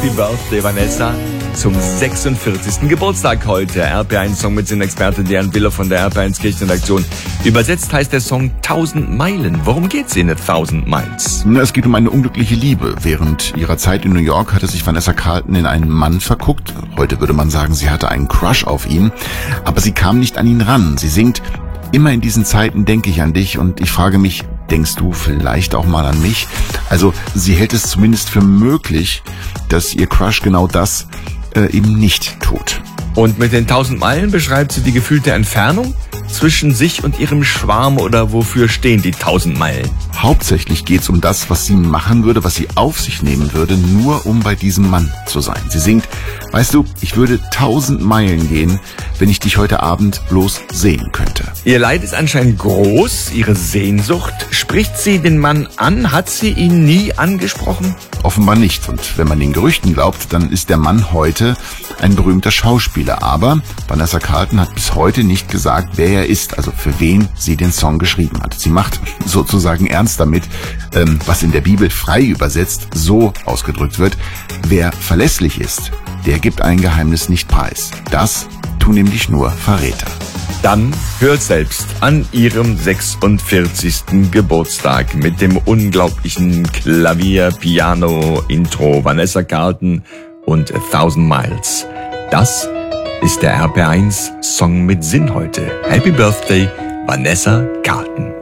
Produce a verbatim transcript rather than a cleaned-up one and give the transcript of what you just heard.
Happy Birthday, Vanessa, zum sechsundvierzigsten Geburtstag heute. R P eins Song mit Sinn-Experte Dejan Willer von der R P eins Kirchenredaktion. Übersetzt heißt der Song tausend Meilen. Worum geht's in Thousand Miles? Es geht um eine unglückliche Liebe. Während ihrer Zeit in New York hatte sich Vanessa Carlton in einen Mann verguckt. Heute würde man sagen, sie hatte einen Crush auf ihn. Aber sie kam nicht an ihn ran. Sie singt: Immer in diesen Zeiten denke ich an dich und ich frage mich, denkst du vielleicht auch mal an mich? Also sie hält es zumindest für möglich, dass ihr Crush genau das äh, eben nicht tut. Und mit den tausend Meilen beschreibt sie die gefühlte Entfernung zwischen sich und ihrem Schwarm, oder wofür stehen die tausend Meilen? Hauptsächlich geht's um das, was sie machen würde, was sie auf sich nehmen würde, nur um bei diesem Mann zu sein. Sie singt: Weißt du, ich würde tausend Meilen gehen, wenn ich dich heute Abend bloß sehen könnte. Ihr Leid ist anscheinend groß, ihre Sehnsucht. Spricht sie den Mann an? Hat sie ihn nie angesprochen? Offenbar nicht. Und wenn man den Gerüchten glaubt, dann ist der Mann heute ein berühmter Schauspieler. Aber Vanessa Carlton hat bis heute nicht gesagt, wer er ist, also für wen sie den Song geschrieben hat. Sie macht sozusagen ernst damit, ähm, was in der Bibel frei übersetzt so ausgedrückt wird: Wer verlässlich ist, der gibt ein Geheimnis nicht preis. Das tun nämlich nur Verräter. Dann hört selbst an ihrem sechsundvierzigsten Geburtstag mit dem unglaublichen Klavier-Piano-Intro Vanessa Carlton und A Thousand Miles. Das ist der R P eins Song mit Sinn heute. Happy Birthday, Vanessa Carlton.